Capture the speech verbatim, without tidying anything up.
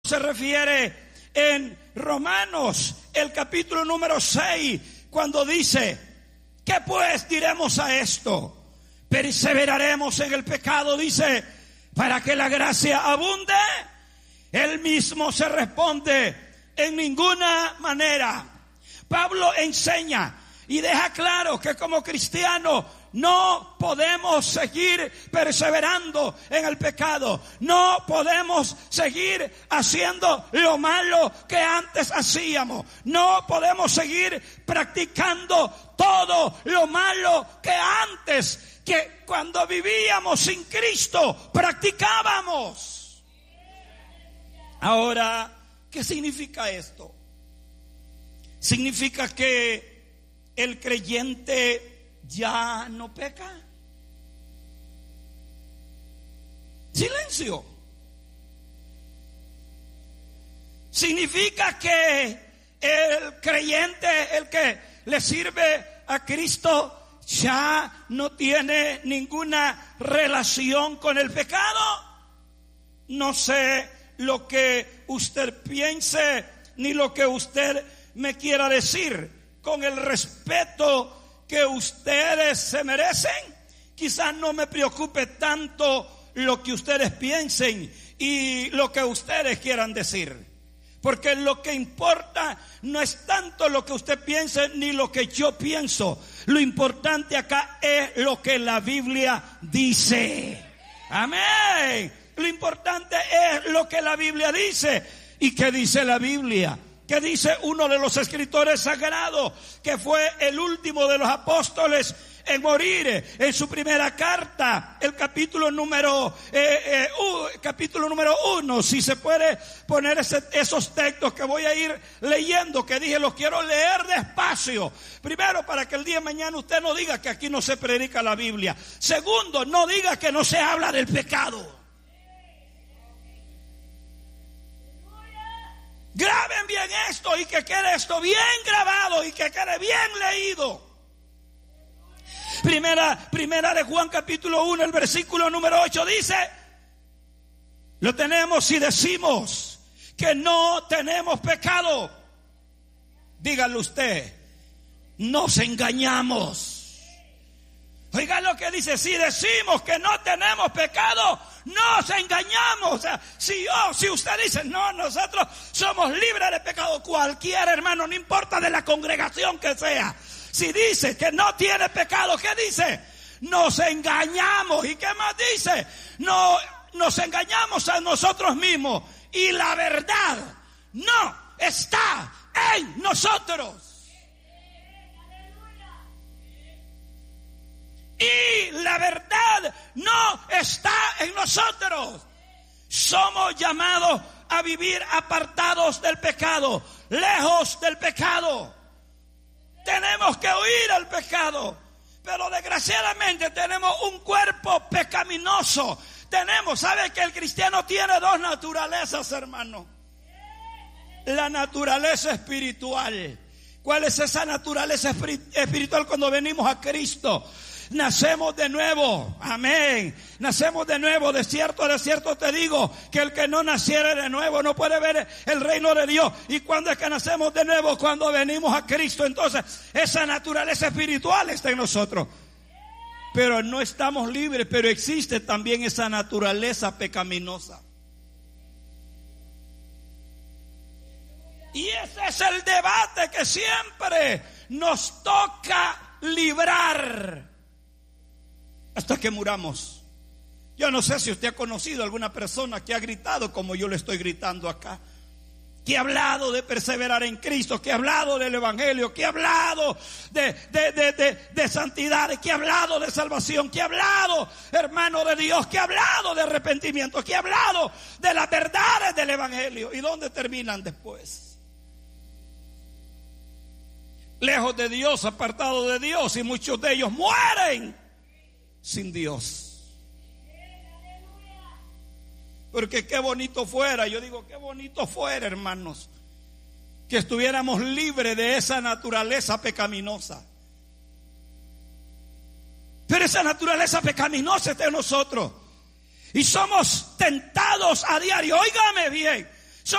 se refiere en Romanos, el capítulo número seis, cuando dice: ¿qué pues diremos a esto? ¿Perseveraremos en el pecado? Dice, para que la gracia abunde. Él mismo se responde: en ninguna manera. Pablo enseña y deja claro que como cristianos no podemos seguir perseverando en el pecado. No podemos seguir haciendo lo malo que antes hacíamos. No podemos seguir practicando todo lo malo que antes, que cuando vivíamos sin Cristo, practicábamos. Ahora, ¿qué significa esto? Significa que el creyente ya no peca. Silencio. Significa que el creyente, el que le sirve a Cristo, ya no tiene ninguna relación con el pecado. No sé lo que usted piense, ni lo que usted me quiera decir. Con el respeto que ustedes se merecen, quizás no me preocupe tanto lo que ustedes piensen y lo que ustedes quieran decir, porque lo que importa no es tanto lo que usted piense ni lo que yo pienso. Lo importante acá es lo que la Biblia dice. Amén. Lo importante es lo que la Biblia dice. ¿Y qué dice la Biblia? ¿Qué dice uno de los escritores sagrados, que fue el último de los apóstoles en morir? En su primera carta, el capítulo número eh, eh, uh, capítulo número uno, si se puede poner ese, esos textos que voy a ir leyendo, que dije los quiero leer despacio. Primero, para que el día de mañana usted no diga que aquí no se predica la Biblia. Segundo, no diga que no se habla del pecado. Graben bien esto y que quede esto bien grabado y que quede bien leído. Primera, primera de Juan capítulo uno, el versículo número ocho dice: lo tenemos si decimos que no tenemos pecado. Dígalo usted, nos engañamos. Oiga lo que dice: si decimos que no tenemos pecado, nos engañamos. O sea, si yo, si usted dice, no, nosotros somos libres de pecado, cualquier hermano, no importa de la congregación que sea, si dice que no tiene pecado, ¿qué dice? Nos engañamos. ¿Y qué más dice? No, nos engañamos a nosotros mismos y la verdad no está en nosotros. Y la verdad no está en nosotros. Somos llamados a vivir apartados del pecado, lejos del pecado. Tenemos que huir al pecado, pero desgraciadamente tenemos un cuerpo pecaminoso. Tenemos, ¿sabe que el cristiano tiene dos naturalezas, hermano? La naturaleza espiritual. ¿Cuál es esa naturaleza espiritual cuando venimos a Cristo? Nacemos de nuevo, amén. Nacemos de nuevo, de cierto, de cierto te digo, que el que no naciere de nuevo no puede ver el reino de Dios. ¿Y cuándo es que nacemos de nuevo? Cuando venimos a Cristo. Entonces, esa naturaleza espiritual está en nosotros. Pero no estamos libres, pero existe también esa naturaleza pecaminosa. Y ese es el debate que siempre nos toca librar hasta que muramos. Yo no sé si usted ha conocido a alguna persona que ha gritado como yo le estoy gritando acá, que ha hablado de perseverar en Cristo, que ha hablado del Evangelio, que ha hablado de, de, de, de, de santidad, que ha hablado de salvación, que ha hablado, hermano de Dios, que ha hablado de arrepentimiento, que ha hablado de las verdades del Evangelio. ¿Y dónde terminan después? Lejos de Dios, apartados de Dios, y muchos de ellos mueren sin Dios. Porque qué bonito fuera, yo digo qué bonito fuera, hermanos, que estuviéramos libres de esa naturaleza pecaminosa. Pero esa naturaleza pecaminosa está en nosotros y somos tentados a diario. Óigame bien,